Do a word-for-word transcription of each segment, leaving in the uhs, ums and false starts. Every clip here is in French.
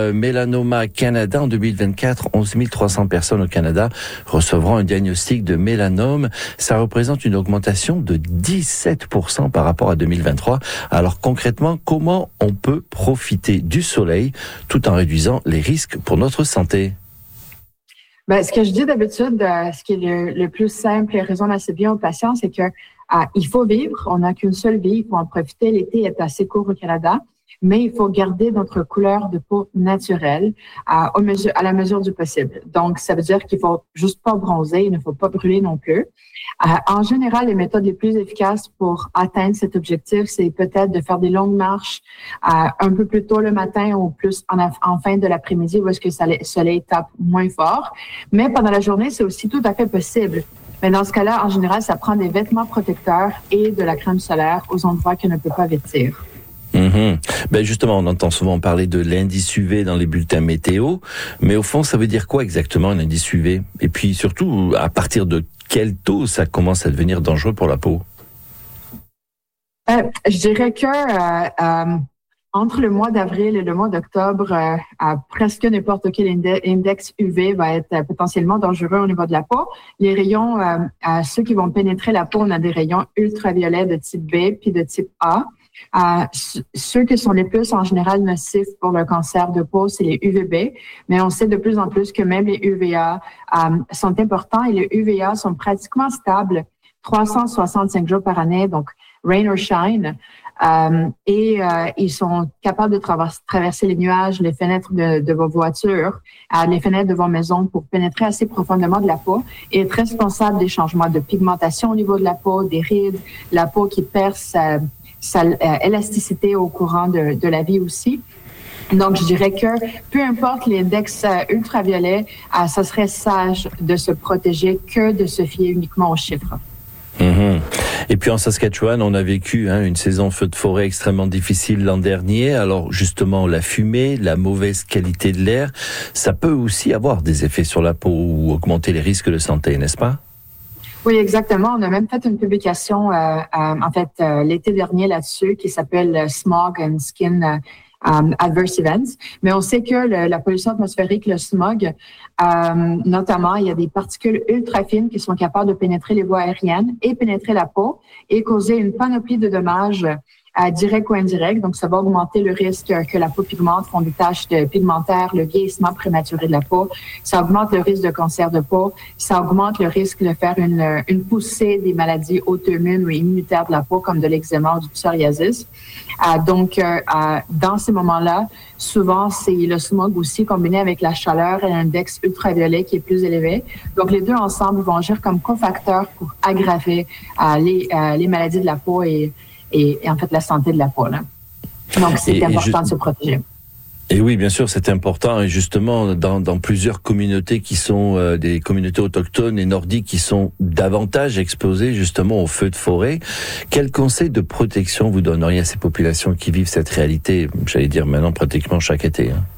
euh, Melanoma Canada. En deux mille vingt-quatre, onze mille trois cents personnes au Canada recevront un diagnostic de mélanome. Ça représente une augmentation de dix-sept pour cent par rapport à deux mille vingt-trois. Alors concrètement, comment on peut profiter du soleil tout en réduisant les risques pour notre santé? Ben, ce que je dis d'habitude, euh, ce qui est le, le plus simple et résonne assez bien aux patients, c'est que euh, il faut vivre. On n'a qu'une seule vie. Il faut en profiter. L'été est assez court au Canada, mais il faut garder notre couleur de peau naturelle à, au mesure, à la mesure du possible. Donc, ça veut dire qu'il faut juste pas bronzer, il ne faut pas brûler non plus. Euh, en général, les méthodes les plus efficaces pour atteindre cet objectif, c'est peut-être de faire des longues marches euh, un peu plus tôt le matin ou plus en, en fin de l'après-midi où est-ce que le soleil tape moins fort. Mais pendant la journée, c'est aussi tout à fait possible. Mais dans ce cas-là, en général, ça prend des vêtements protecteurs et de la crème solaire aux endroits qu'on ne peut pas vêtir. Mmh. Ben justement, on entend souvent parler de l'indice U V dans les bulletins météo, mais au fond, ça veut dire quoi exactement un indice U V? Et puis surtout, à partir de quel taux ça commence à devenir dangereux pour la peau? Euh, je dirais que euh, euh, entre le mois d'avril et le mois d'octobre, euh, à presque n'importe quel index U V va être euh, potentiellement dangereux au niveau de la peau. Les rayons, euh, euh, ceux qui vont pénétrer la peau, on a des rayons ultraviolets de type B puis de type A. Euh, ceux qui sont les plus en général nocifs pour le cancer de peau, c'est les U V B, mais on sait de plus en plus que même les U V A euh, sont importants et les U V A sont pratiquement stables trois cent soixante-cinq jours par année, donc rain or shine, euh, et euh, ils sont capables de tra- traverser les nuages, les fenêtres de, de vos voitures, euh, les fenêtres de vos maisons pour pénétrer assez profondément de la peau et être responsable des changements de pigmentation au niveau de la peau, des rides, la peau qui perce euh, sa euh, élasticité au courant de, de la vie aussi. Donc, je dirais que peu importe l'index euh, ultraviolet, euh, ça serait sage de se protéger que de se fier uniquement aux chiffres. Mmh. Et puis en Saskatchewan, on a vécu hein, une saison feu de forêt extrêmement difficile l'an dernier. Alors justement, la fumée, la mauvaise qualité de l'air, ça peut aussi avoir des effets sur la peau ou augmenter les risques de santé, n'est-ce pas? Oui, exactement. On a même fait une publication, euh, euh, en fait, euh, l'été dernier là-dessus, qui s'appelle Smog and Skin euh, um, Adverse Events. Mais on sait que le, la pollution atmosphérique, le smog, euh, notamment, il y a des particules ultra fines qui sont capables de pénétrer les voies aériennes et pénétrer la peau et causer une panoplie de dommages à direct ou indirect. Donc, ça va augmenter le risque que la peau pigmente, font des taches de pigmentaires, le vieillissement prématuré de la peau. Ça augmente le risque de cancer de peau. Ça augmente le risque de faire une, une poussée des maladies auto-immunes ou immunitaires de la peau, comme de l'eczéma ou du psoriasis. Euh, donc, euh, euh, dans ces moments-là, souvent, c'est le smog aussi combiné avec la chaleur et l'index ultraviolet qui est plus élevé. Donc, les deux ensemble vont agir comme cofacteurs pour aggraver euh, les, euh, les maladies de la peau et Et, et en fait la santé de la peau. Là. Donc, c'est et, important et je... de se protéger. Et oui, bien sûr, c'est important. Et justement, dans, dans plusieurs communautés qui sont euh, des communautés autochtones et nordiques qui sont davantage exposées justement aux feux de forêt, quels conseils de protection vous donneriez à ces populations qui vivent cette réalité, j'allais dire maintenant pratiquement chaque été hein?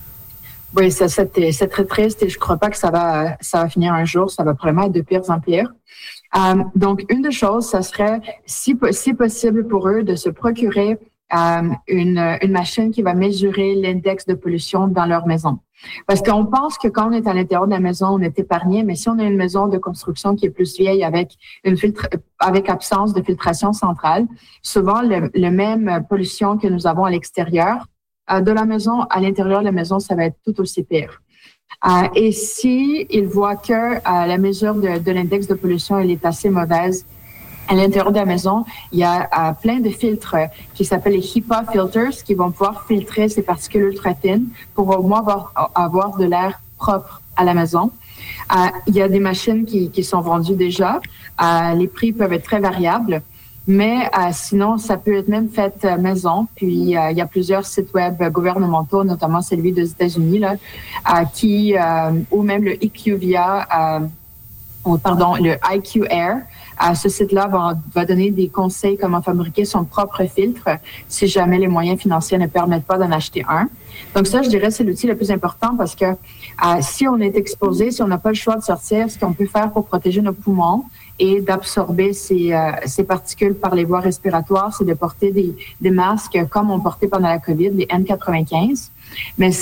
Oui, ça, c'est, c'est très triste et je crois pas que ça va, ça va finir un jour. Ça va probablement être de pire en pire. Euh, donc, une des choses, ça serait, si, si possible pour eux, de se procurer euh, une, une machine qui va mesurer l'index de pollution dans leur maison. Parce qu'on pense que quand on est à l'intérieur de la maison, on est épargné, mais si on a une maison de construction qui est plus vieille avec une filtre, avec absence de filtration centrale, souvent le, le même pollution que nous avons à l'extérieur euh, de la maison, à l'intérieur de la maison, ça va être tout aussi pire. Euh, et si ils voient que euh, la mesure de, de l'index de pollution elle est assez mauvaise, à l'intérieur de la maison, il y a euh, plein de filtres qui s'appellent les HEPA filters qui vont pouvoir filtrer ces particules ultra fines pour au moins avoir, avoir de l'air propre à la maison. Euh, il y a des machines qui, qui sont vendues déjà. Euh, les prix peuvent être très variables. Mais euh, sinon, ça peut être même fait euh, maison. Puis, euh, il y a plusieurs sites web gouvernementaux, notamment celui des États-Unis, là, euh, qui, euh, ou même le IQVIA, euh, ou, pardon, le I Q Air. Euh, ce site-là va, va donner des conseils comment fabriquer son propre filtre si jamais les moyens financiers ne permettent pas d'en acheter un. Donc ça, je dirais, c'est l'outil le plus important parce que euh, si on est exposé, si on n'a pas le choix de sortir, ce qu'on peut faire pour protéger nos poumons, et d'absorber ces, euh, ces particules par les voies respiratoires, c'est de porter des, des masques comme on portait pendant la COVID, les N quatre-vingt-quinze. Mais